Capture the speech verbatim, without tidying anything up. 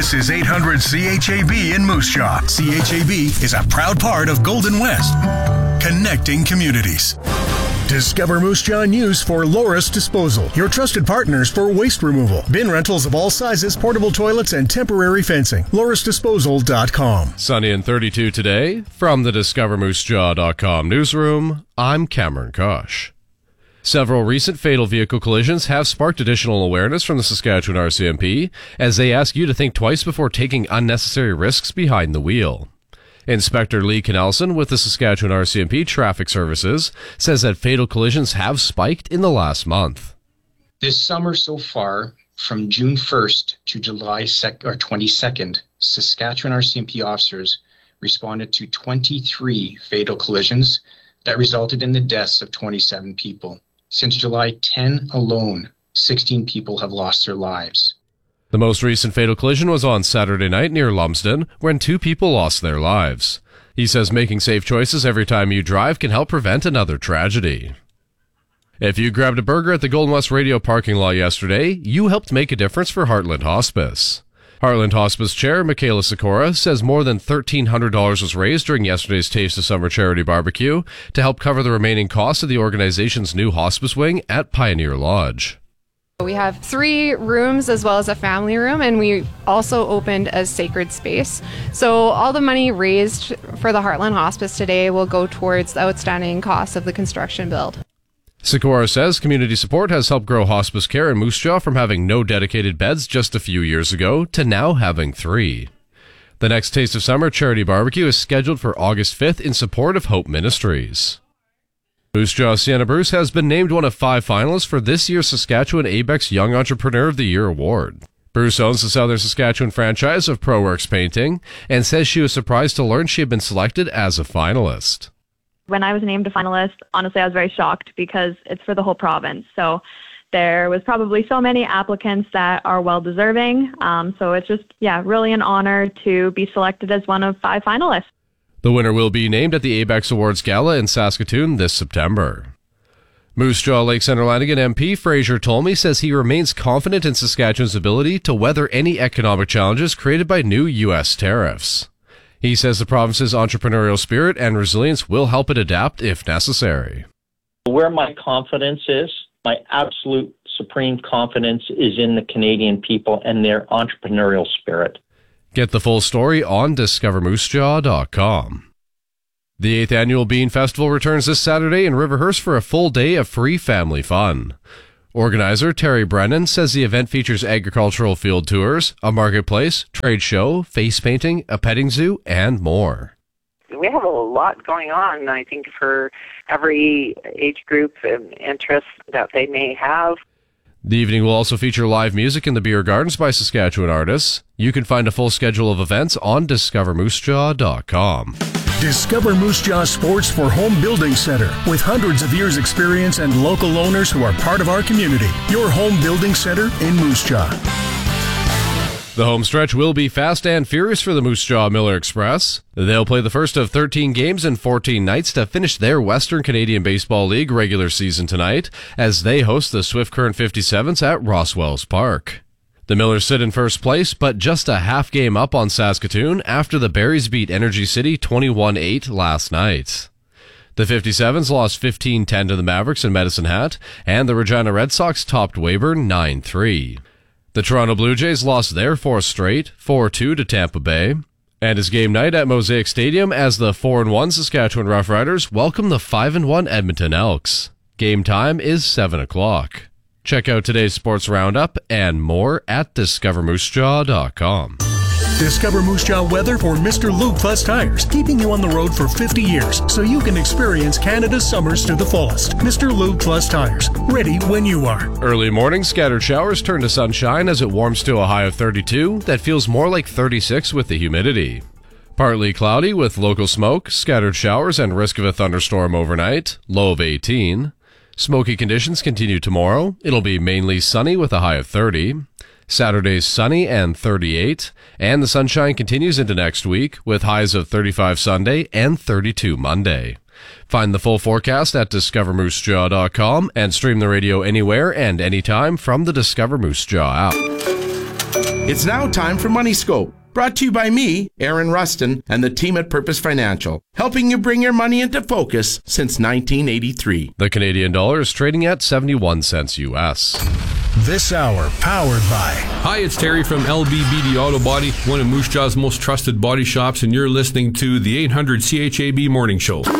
This is eight hundred C H A B in Moose Jaw. C H A B is a proud part of Golden West, connecting communities. Discover Moose Jaw News for Loris Disposal, your trusted partners for waste removal. Bin rentals of all sizes, portable toilets, and temporary fencing. loris disposal dot com. Sunny and thirty-two today. From the discover moose jaw dot com newsroom, I'm Cameron Kosh. Several recent fatal vehicle collisions have sparked additional awareness from the Saskatchewan R C M P as they ask you to think twice before taking unnecessary risks behind the wheel. Inspector Lee Canelson with the Saskatchewan R C M P Traffic Services says that fatal collisions have spiked in the last month. This summer so far, from June first to July twenty-second, Saskatchewan R C M P officers responded to twenty-three fatal collisions that resulted in the deaths of twenty-seven people. Since July tenth alone, sixteen people have lost their lives. The most recent fatal collision was on Saturday night near Lumsden, when two people lost their lives. He says making safe choices every time you drive can help prevent another tragedy. If you grabbed a burger at the Golden West Radio parking lot yesterday, you helped make a difference for Heartland Hospice. Heartland Hospice Chair Michaela Sikora says more than thirteen hundred dollars was raised during yesterday's Taste of Summer charity barbecue to help cover the remaining costs of the organization's new hospice wing at Pioneer Lodge. We have three rooms as well as a family room, and we also opened a sacred space. So all the money raised for the Heartland Hospice today will go towards the outstanding costs of the construction build. Sikora says community support has helped grow hospice care in Moose Jaw from having no dedicated beds just a few years ago to now having three. The next Taste of Summer charity barbecue is scheduled for August fifth in support of Hope Ministries. Moose Jaw Sienna Bruce has been named one of five finalists for this year's Saskatchewan A B E X Young Entrepreneur of the Year award. Bruce owns the Southern Saskatchewan franchise of ProWorks Painting and says she was surprised to learn she had been selected as a finalist. When I was named a finalist, honestly, I was very shocked because it's for the whole province. So there was probably so many applicants that are well-deserving. Um, so it's just, yeah, really an honor to be selected as one of five finalists. The winner will be named at the A B E X Awards Gala in Saskatoon this September. Moose Jaw Lake Centre Lanigan M P Fraser Tolmie says he remains confident in Saskatchewan's ability to weather any economic challenges created by new U S tariffs. He says the province's entrepreneurial spirit and resilience will help it adapt if necessary. Where my confidence is, my absolute supreme confidence is in the Canadian people and their entrepreneurial spirit. Get the full story on discover moose jaw dot com. The eighth Annual Bean Festival returns this Saturday in Riverhurst for a full day of free family fun. Organizer Terry Brennan says the event features agricultural field tours, a marketplace, trade show, face painting, a petting zoo, and more. We have a lot going on, I think, for every age group and interest that they may have. The evening will also feature live music in the beer gardens by Saskatchewan artists. You can find a full schedule of events on discover moose jaw dot com. Discover Moose Jaw Sports for Home Building Center. With hundreds of years experience and local owners who are part of our community. Your home building center in Moose Jaw. The home stretch will be fast and furious for the Moose Jaw Miller Express. They'll play the first of thirteen games in fourteen nights to finish their Western Canadian Baseball League regular season tonight as they host the Swift Current fifty-sevens at Rosswells Park. The Millers sit in first place, but just a half game up on Saskatoon after the Berries beat Energy City twenty-one eight last night. The fifty-sevens lost fifteen ten to the Mavericks in Medicine Hat, and the Regina Red Sox topped Weyburn nine three. The Toronto Blue Jays lost their fourth straight, four two to Tampa Bay. And it's game night at Mosaic Stadium as the four and one Saskatchewan Roughriders welcome the five and one Edmonton Elks. Game time is seven o'clock. Check out today's sports roundup and more at discover moose jaw dot com. Discover Moose Jaw weather for Mister Lube Plus Tires, keeping you on the road for fifty years so you can experience Canada's summers to the fullest. Mister Lube Plus Tires, ready when you are. Early morning scattered showers turn to sunshine as it warms to a high of thirty-two that feels more like thirty-six with the humidity. Partly cloudy with local smoke, scattered showers, and risk of a thunderstorm overnight, low of eighteen. Smoky conditions continue tomorrow. It'll be mainly sunny with a high of thirty. Saturday's sunny and thirty-eight, and the sunshine continues into next week with highs of thirty-five Sunday and thirty-two Monday. Find the full forecast at discover moose jaw dot com and stream the radio anywhere and anytime from the Discover Moose Jaw app. It's now time for Money Scope, brought to you by me, Aaron Rustin, and the team at Purpose Financial, helping you bring your money into focus since nineteen eighty-three. The Canadian dollar is trading at seventy-one cents U S. This hour powered by... Hi, it's Terry from L B B D Auto Body, one of Moose Jaw's most trusted body shops, and you're listening to the eight hundred C H A B Morning Show.